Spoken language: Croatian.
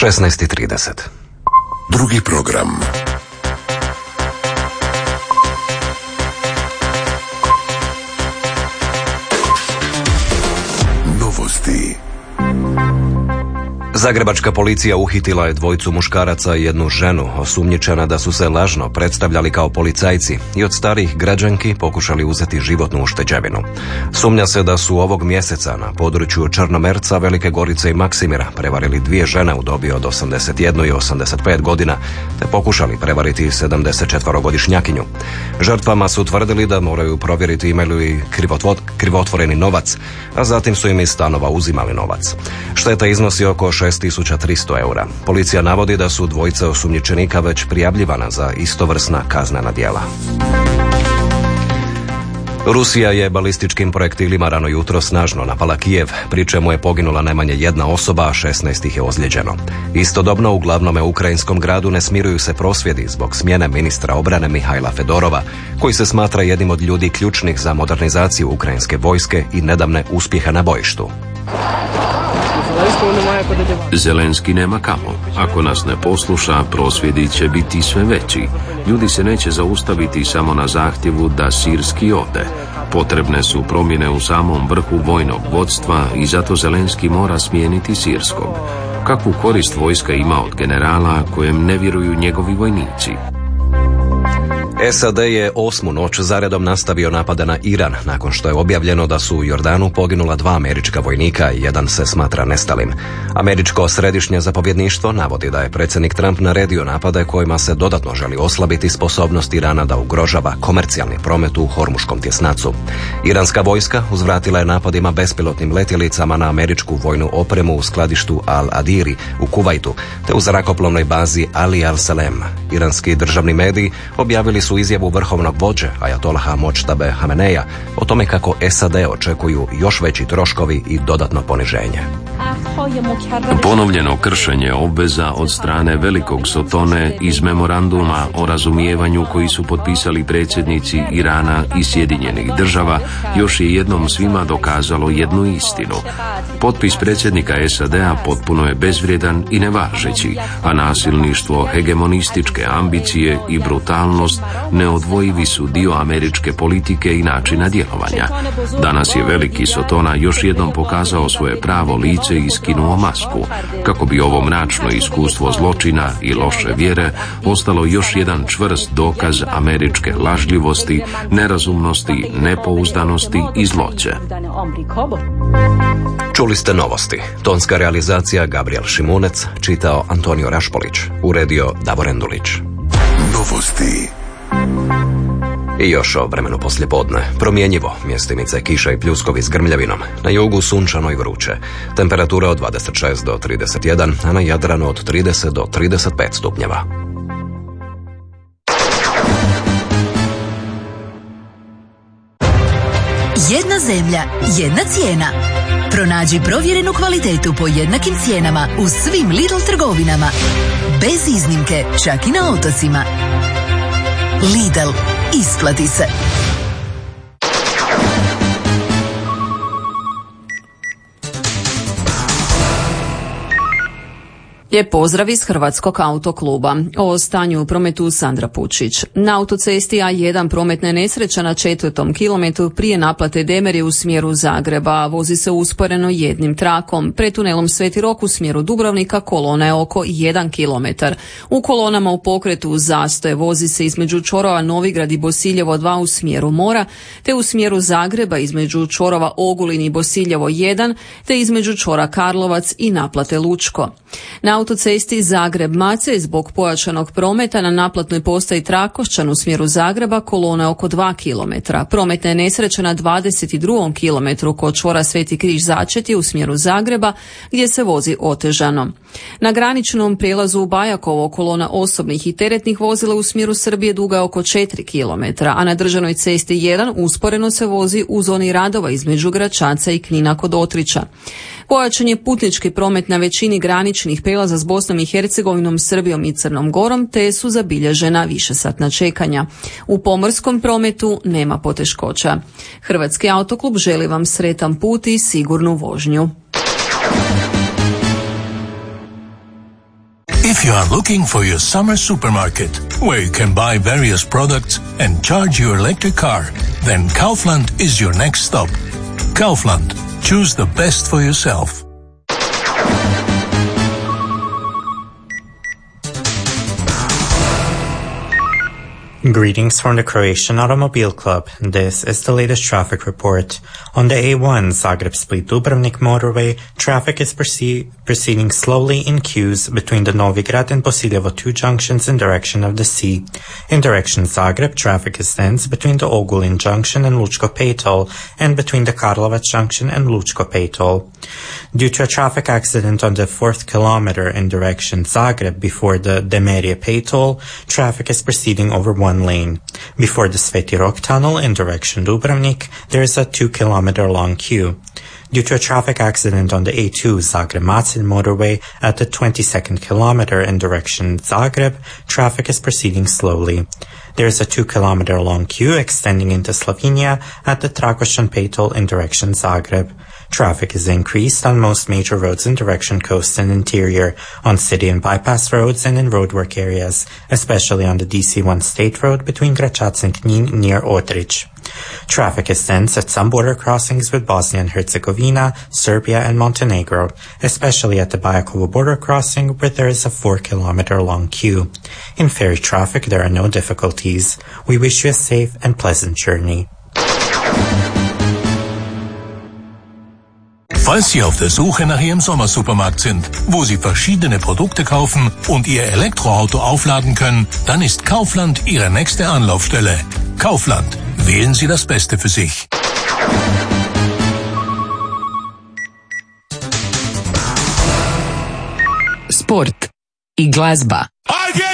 16:30. Drugi program. Novosti. Zagrebačka policija uhitila je dvojicu muškaraca i jednu ženu, osumnjičena da su se lažno predstavljali kao policajci i od starijih građanki pokušali uzeti životnu ušteđevinu. Sumnja se da su ovog mjeseca na području Črnomerca, Velike Gorice i Maksimira prevarili dvije žene u dobi od 81 i 85 godina, te pokušali prevariti 74-godišnjakinju. Žrtvama su tvrdili da moraju provjeriti imaju li krivotvoreni novac, a zatim su im iz stanova uzimali novac. Šteta iznosi oko 6.300 eura. Policija navodi da su dvojica osumnjičenika već prijavljivana za istovrsna kaznena djela. Rusija je balističkim projektilima rano jutro snažno napala Kijev, pri čemu je poginula najmanje jedna osoba, a 16 ih je ozlijeđeno. Istodobno u glavnome ukrajinskom gradu ne smiruju se prosvjedi zbog smjene ministra obrane Mihajla Fedorova, koji se smatra jednim od ljudi ključnih za modernizaciju ukrajinske vojske i nedavne uspjehe na bojištu. Zelenski nema kamo. Ako nas ne posluša, prosvjedi će biti sve veći. Ljudi se neće zaustaviti samo na zahtjevu da sirski ode. Potrebne su promjene u samom vrhu vojnog vodstva i zato Zelenski mora smijeniti sirskog. Kakvu korist vojska ima od generala kojem ne vjeruju njegovi vojnici? SAD je 8. noć zaredom nastavio napade na Iran nakon što je objavljeno da su u Jordanu poginula 2 američka vojnika i jedan se smatra nestalim. Američko središnje zapovjedništvo navodi da je predsjednik Trump naredio napade kojima se dodatno želi oslabiti sposobnost Irana da ugrožava komercijalni promet u Hormuškom tjesnacu. Iranska vojska uzvratila je napadima bespilotnim letjelicama na američku vojnu opremu u skladištu Al-Adiri u Kuvajtu te u zrakoplovnoj bazi Ali Al-Salem. Iranski državni mediji objavili su izjavu vrhovnog vođe Ajatolaha Močtabe Hameneja o tome kako SAD očekuju još veći troškovi i dodatno poniženje. Ponovljeno kršenje obveza od strane Velikog Sotone iz memoranduma o razumijevanju koji su potpisali predsjednici Irana i Sjedinjenih država još je jednom svima dokazalo jednu istinu. Potpis predsjednika SAD-a potpuno je bezvrijedan i nevažeći, a nasilništvo, hegemonističke ambicije i brutalnost neodvojivi su dio američke politike i načina djelovanja. Danas je Veliki Sotona još jednom pokazao svoje pravo lice i skinuo masku, kako bi ovo mračno iskustvo zločina i loše vjere ostalo još jedan čvrst dokaz američke lažljivosti, nerazumnosti, nepouzdanosti i zloće. Čuli ste novosti. Tonska realizacija Gabriel Šimunec, čitao Antonio Rašpolić, uredio Davor Endulić. Novosti. I još o vremenu poslijepodne. Promjenjivo, mjestimice kiša i pljuskovi s grmljavinom. Na jugu sunčano i vruće. Temperatura od 26 do 31, a na Jadranu od 30 do 35 stupnjeva. Jedna zemlja, jedna cijena. Pronađi provjerenu kvalitetu po jednakim cijenama u svim Lidl trgovinama. Bez iznimke, čak i na otocima. Lidl, isplati se. Lijep pozdrav iz Hrvatskog autokluba. O stanju u prometu Sandra Pučić. Na autocesti A1 prometna nesreća na 4. kilometru prije naplate Demerje u smjeru Zagreba. Vozi se usporeno jednim trakom. Pred tunelom Sveti Rok u smjeru Dubrovnika kolona je oko 1 kilometar. U kolonama u pokretu zastoje. Vozi se između čvorova Novigrad i Bosiljevo 2 u smjeru mora, te u smjeru Zagreba između čvorova Ogulin i Bosiljevo 1, te između čvora Karlovac i naplate Lučko. Na autocesti Zagreb-Macelj zbog pojačanog prometa na naplatnoj postaji Trakošćan u smjeru Zagreba kolona oko 2 km. Prometna je nesreća na 22. kilometru kod čvora Sveti Križ Začetje u smjeru Zagreba gdje se vozi otežano. Na graničnom prijelazu u Bajakovo kolona osobnih i teretnih vozila u smjeru Srbije duga je oko 4 km, a na državnoj cesti 1 usporeno se vozi u zoni radova između Gračaca i Knina kod Otrića. Pojačan je putnički promet na većini graničnih prijelaza s Bosnom i Hercegovinom, Srbijom i Crnom Gorom, te su zabilježena višesatna čekanja. U pomorskom prometu nema poteškoća. Hrvatski autoklub želi vam sretan put i sigurnu vožnju. If you are looking for your summer supermarket, where you can buy various products and charge your electric car, then Kaufland is your next stop. Kaufland. Choose the best for yourself. Greetings from the Croatian Automobile Club. This is the latest traffic report. On the A1 Zagreb-Split-Dubrovnik motorway, traffic is proceeding slowly in queues between the Novigrad and Bosiljevo 2 junctions in direction of the sea. In direction Zagreb, traffic is dense between the Ogulin junction and Lučko Pejtol, and between the Karlovac junction and Lučko Pejtol. Due to a traffic accident on the 4th kilometer in direction Zagreb before the Demerje Pejtol, traffic is proceeding over one lane. Before the Sveti Rok tunnel in direction Dubrovnik, there is a 2-kilometer long queue. Due to a traffic accident on the A2 Zagreb-Macelj motorway at the 22nd kilometer in direction Zagreb, traffic is proceeding slowly. There is a 2-kilometer long queue extending into Slovenia at the Trakošćan Pejtol in direction Zagreb. Traffic is increased on most major roads in direction coast and interior, on city and bypass roads and in roadwork areas, especially on the DC1 State Road between Gračac and Knin near Otrich. Traffic is dense at some border crossings with Bosnia and Herzegovina, Serbia and Montenegro, especially at the Bajakovo border crossing where there is a 4-kilometer long queue. In ferry traffic there are no difficulties. We wish you a safe and pleasant journey. Falls Sie auf der Suche nach Ihrem Sommersupermarkt sind, wo Sie verschiedene Produkte kaufen und Ihr Elektroauto aufladen können, dann ist Kaufland Ihre nächste Anlaufstelle. Kaufland. Wählen Sie das Beste für sich. Sport i glazba. I get